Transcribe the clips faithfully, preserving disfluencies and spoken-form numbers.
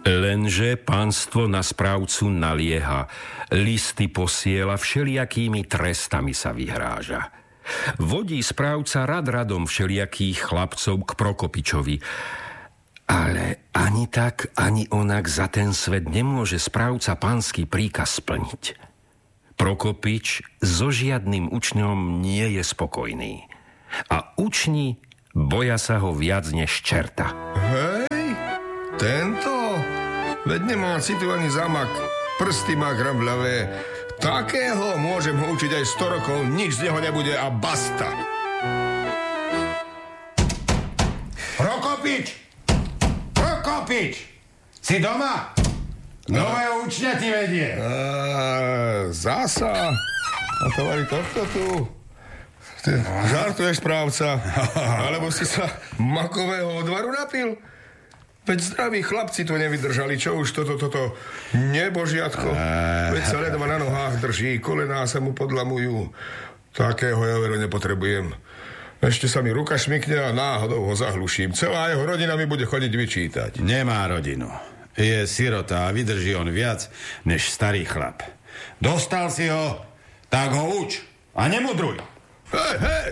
Lenže pánstvo na správcu nalieha, listy posiela, všelijakými trestami sa vyhráža. Vodí správca rad radom všelijakých chlapcov k Prokopičovi. Ale ani tak, ani onak za ten svet nemôže správca pánsky príkaz splniť. Prokopič so žiadnym učňom nie je spokojný. A učni boja sa ho viac než čerta. Hej, tento? Veď nemá citu ani zamak, prsty má grabľavé. Takého môžem ho učiť aj sto rokov, nič z neho nebude a basta. Prokopič! Prokopič! Si doma? Nového učňa ti vedie. A, zasa? A tovari tohto tu? Ty žartuješ, správca? Alebo si sa makového odvaru napil? Veď zdraví chlapci to nevydržali, čo už toto, toto nebožiatko. Veď sa ledva na nohách drží, kolená sa mu podlamujú. Takého ja veru nepotrebujem. Ešte sa mi ruka šmykne a náhodou ho zahluším. Celá jeho rodina mi bude chodiť vyčítať. Nemá rodinu. Je sirota a vydrží on viac než starý chlap. Dostal si ho, tak ho uč a nemudruj. Hej, hej!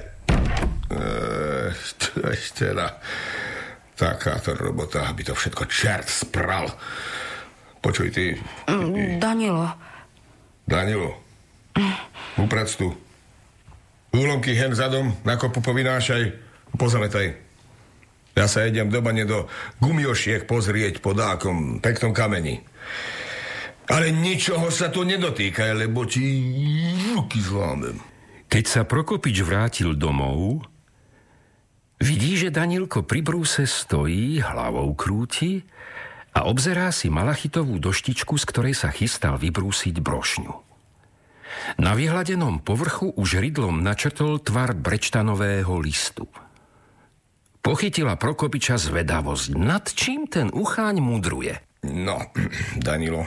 Ešte, ešte na... Takáto robota, aby to všetko čert spral. Počuj, ty... ty... Danilo. Danilo. Uprac tu. Úlomky hen zadom na kopu povynášaj. Pozametaj. Ja sa idem do bane do gumiošiek pozrieť po dákom peknom kameni. Ale ničoho sa tu nedotýkaj, lebo ti ruky zlámem. Keď sa Prokopič vrátil domov, vidí, že Danilko pri brúse stojí, hlavou krúti a obzerá si malachitovú doštičku, z ktorej sa chystal vybrúsiť brošňu. Na vyhladenom povrchu už rydlom načrtol tvar brečtanového listu. Pochytila Prokopiča zvedavosť, nad čím ten ucháň mudruje. No, Danilo,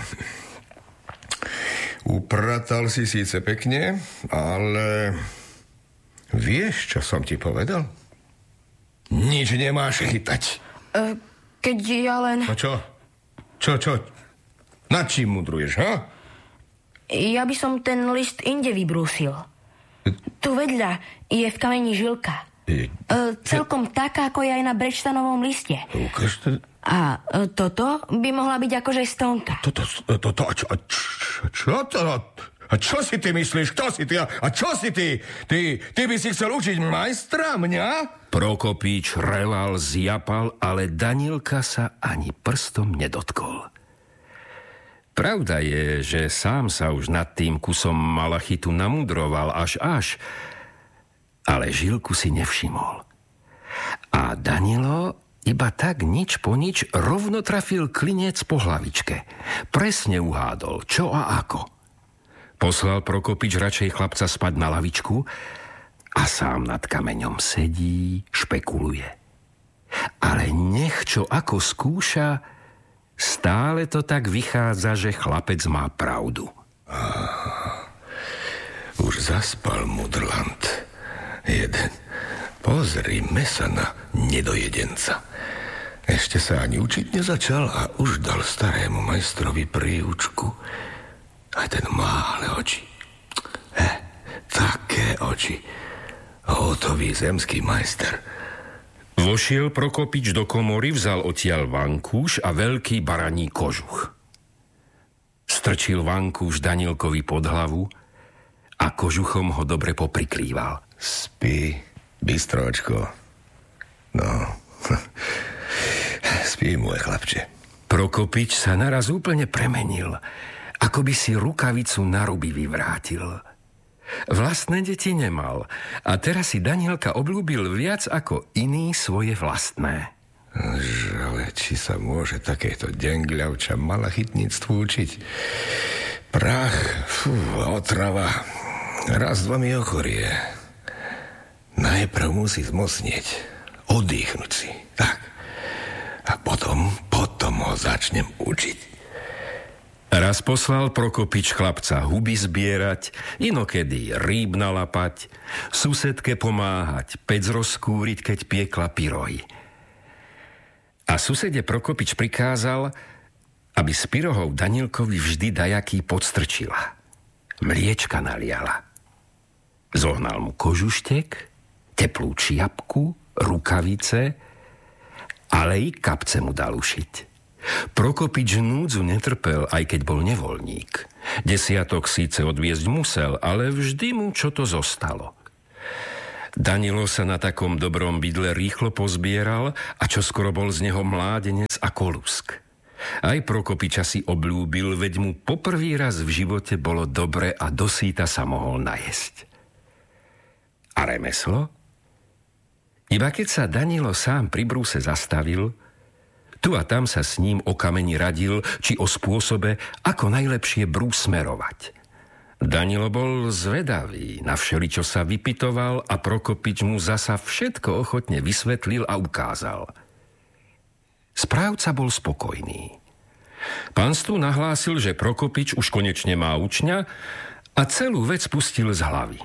upratal si síce pekne, ale vieš, čo som ti povedal? Nič nemáš chytať. E, keď ja len... No čo? Čo, čo? Nad čím mudruješ, ha? Ja by som ten list inde vybrúsil. Tu vedľa je v kameni žilka. E, celkom taká, ako je aj na brečtanovom liste. Ukáž to... A e, toto by mohla byť akože stonka. Toto, toto, a čo, a čo, čo to? A čo si ty myslíš? Kto si ty? A čo si ty? Ty, ty by si chcel učiť majstra, mňa? Prokopič relal, zjapal, ale Danilka sa ani prstom nedotkol. Pravda je, že sám sa už nad tým kusom malachitu namudroval až až, ale žilku si nevšimol. A Danilo iba tak nič po nič rovno trafil klinec po hlavičke. Presne uhádol, čo a ako. Poslal Prokopič radšej chlapca spať na lavičku a sám nad kameňom sedí, špekuluje. Ale nech čo ako skúša, stále to tak vychádza, že chlapec má pravdu. Ah, už zaspal mudrlant. Jeden. Pozrime sa na nedojedenca. Ešte sa ani učiť nezačal a už dal starému majstrovi príučku. Aj ten má ale oči. He, také oči. Hotový zemský majster. Vošiel Prokopič do komory, vzal odtiaľ vankúš a veľký baraní kožuch. Strčil vankúš Danilkovi pod hlavu a kožuchom ho dobre poprikrýval. Spí, bystročko. No, spí, môj chlapče. Prokopič sa naraz úplne premenil, ako by si rukavicu na ruby vyvrátil. Vlastné deti nemal a teraz si Danilka obľúbil viac ako iní svoje vlastné. Žale, či sa môže takéto dengľavča malachitníctvu učiť. Prach, fú, otrava. Raz, dva mi ochorie. Najprv musí zmocnieť, oddychnúť si. Tak. A potom, potom ho začnem učiť. Raz poslal Prokopič chlapca huby zbierať, inokedy rýb nalapať, susedke pomáhať, pec rozkúriť, keď piekla pyrohy. A susede Prokopič prikázal, aby z pyrohov Danielkovi vždy dajaký podstrčila. Mliečka naliala. Zohnal mu kožuštek, teplú čiapku, rukavice, ale i kapce mu dal ušiť. Prokopič núdzu netrpel, aj keď bol nevoľník. Desiatok síce odviezť musel, ale vždy mu čo to zostalo. Danilo sa na takom dobrom bydle rýchlo pozbieral a čoskoro bol z neho mládenec a kolusk. Aj Prokopiča si obľúbil, veď mu poprvý raz v živote bolo dobre a dosýta sa mohol najesť. A remeslo? Iba keď sa Danilo sám pri brúse zastavil, tu a tam sa s ním o kameni radil, či o spôsobe, ako najlepšie brús smerovať. Danilo bol zvedavý, na všeličo sa vypytoval a Prokopič mu zasa všetko ochotne vysvetlil a ukázal. Správca bol spokojný. Panstvu nahlásil, že Prokopič už konečne má učňa a celú vec pustil z hlavy.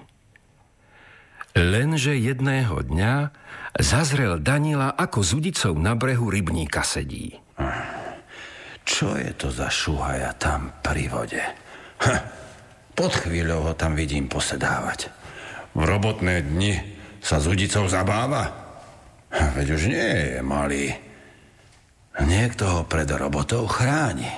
Lenže jedného dňa zazrel Danila, ako s udicou na brehu rybníka sedí. Čo je to za šuhaja tam pri vode? Ha, pod chvíľou ho tam vidím posedávať. V robotné dni sa s udicou zabáva? Veď už nie je malý. Niekto ho pred robotou chráni.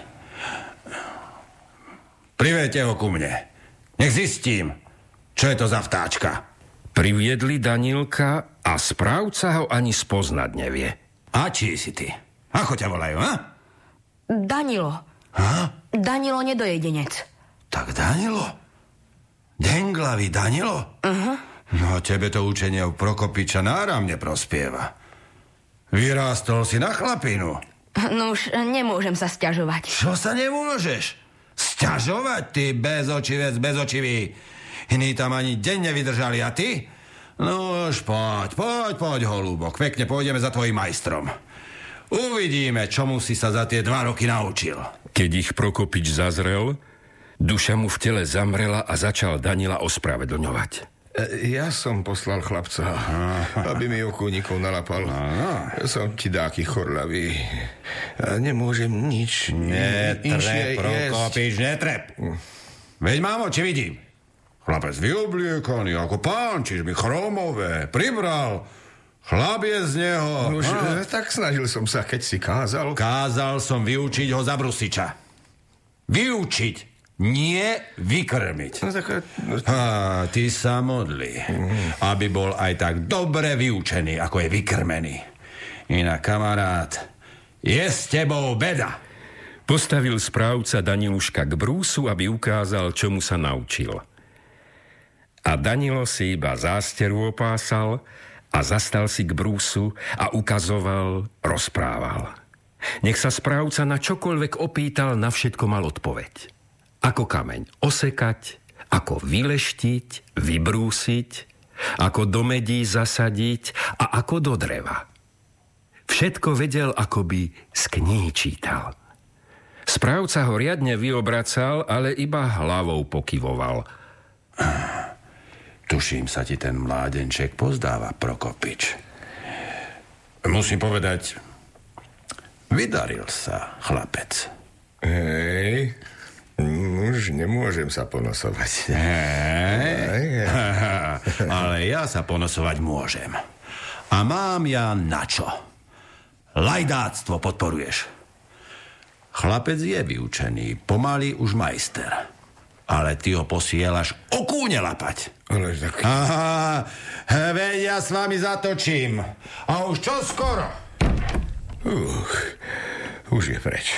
Privedte ho ku mne. Nech zistím, čo je to za vtáčka. Priviedli Danilka a správca ho ani spoznať nevie. A čí si ty? Ako ťa volajú, ha? Danilo. Ha? Danilo nedojedenec. Tak Danilo? Denglavý Danilo? Uh-huh. No tebe to učenie u Prokopiča náramne prospieva. Vyrástol si na chlapinu. No už nemôžem sa sťažovať. Čo sa nemôžeš? Sťažovať, ty bezočivec, bezočivý. Iní tam ani deň nevydržali, a ty? No už poď, poď, poď, holúbok. Pekne pôjdeme za tvojim majstrom. Uvidíme, čomu si sa za tie dva roky naučil. Keď ich Prokopič zazrel, duša mu v tele zamrela a začal Danila ospravedlňovať. Ja som poslal chlapca, aby mi okúnikov nalapal. Ja som ti dáky chorlavý. Nemôžem nič. Netrep, Prokopič, netrep. Veď mám oči, vidím. Chlapec vyobliekaný ako pán, čiž mi chromové, pribral. Chlap je z neho. Už, tak snažil som sa, keď si kázal. Kázal som vyučiť ho za brusiča. Vyučiť, nie vykrmiť. No, tak, no, Á, ty sa modli, mm. aby bol aj tak dobre vyučený, ako je vykrmený. Inak, kamarát, je s tebou beda. Postavil správca Daniluška k brúsu, aby ukázal, čomu sa naučil. A Danilo si iba zásteru opásal a zastal si k brúsu a ukazoval, rozprával. Nech sa správca na čokoľvek opýtal, na všetko mal odpoveď. Ako kameň osekať, ako vyleštiť, vybrúsiť, ako do medí zasadiť a ako do dreva. Všetko vedel, ako by z kníh čítal. Správca ho riadne vyobracal, ale iba hlavou pokyvoval. Tuším, sa ti ten mládenček pozdáva, Prokopič. Musím povedať, vydaril sa chlapec. Hej, už nemôžem sa ponosovať. Hej, ale ja sa ponosovať môžem. A mám ja na čo? Lajdáctvo podporuješ. Chlapec je vyučený, pomaly už majster. Ale ty ho posielaš o kúne lapať. Ale tak... Aha, veď ja s vami zatočím. A už čo skoro? Uh, už je preč.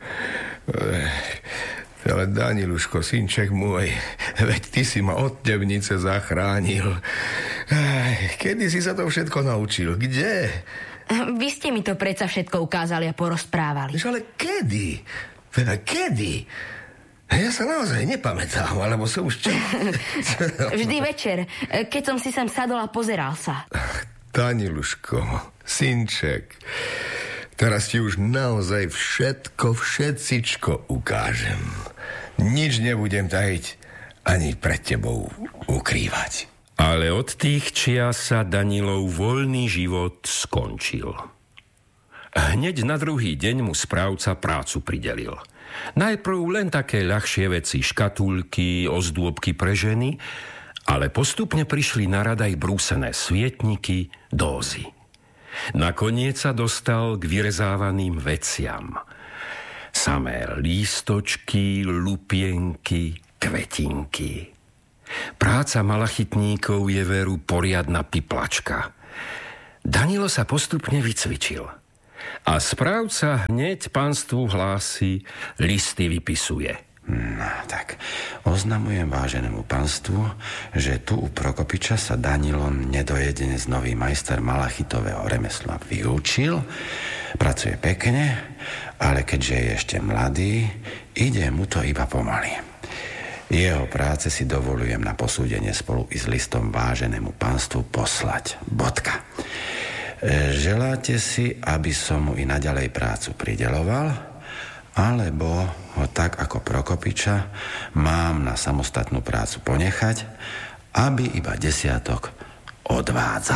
Ale Daniluško, synček môj, veď ty si ma od temnice zachránil. Kedy si sa to všetko naučil? Kde? Vy ste mi to predsa všetko ukázali a porozprávali. Ale kedy? Teda kedy? Ja sa naozaj nepamätám, alebo som už čo... Vždy večer, keď som si sem sadol a pozeral sa. Daniluško, synček, teraz ti už naozaj všetko, všetcičko ukážem. Nič nebudem tajiť, ani pred tebou ukrývať. Ale od tých čias sa Danilov voľný život skončil. Hneď na druhý deň mu správca prácu pridelil. Najprv len také ľahšie veci, škatulky, ozdôbky pre ženy, ale postupne prišli na rad aj brúsené svietniky, dózy. Nakoniec sa dostal k vyrezávaným veciam. Samé lístočky, lupienky, kvetinky. Práca malachitníkov je veru poriadna piplačka. Danilo sa postupne vycvičil. A správca hneď pánstvu hlási, listy vypisuje. No tak, oznamujem váženému pánstvu, že tu u Prokopiča sa Danilo nedojedene z nový majster malachitového remesla vyučil, pracuje pekne, ale keďže je ešte mladý, ide mu to iba pomaly. Jeho práce si dovolujem na posúdenie spolu i s listom váženému pánstvu poslať. Bodka. Želáte si, aby som mu i naďalej prácu prideľoval, alebo ho tak ako Prokopiča mám na samostatnú prácu ponechať, aby iba desiatok odvádzal?